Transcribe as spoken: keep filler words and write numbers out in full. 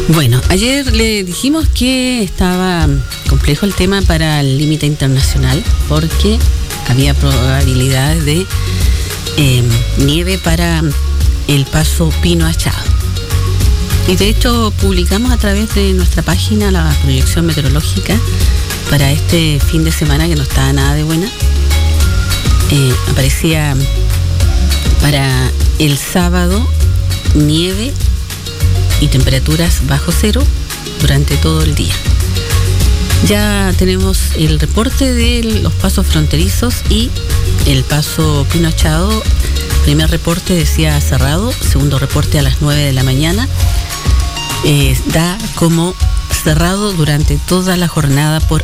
Bueno, ayer le dijimos que estaba complejo el tema para el límite internacional porque había probabilidades de eh, nieve para el paso Pino Achado. Y de hecho publicamos a través de nuestra página la proyección meteorológica para este fin de semana que no estaba nada de buena. Eh, aparecía para el sábado nieve y temperaturas bajo cero durante todo el día. Ya tenemos el reporte de los pasos fronterizos y el paso Pino Achado. Primer reporte decía cerrado, segundo reporte a las nueve de la mañana. Eh, da como cerrado durante toda la jornada por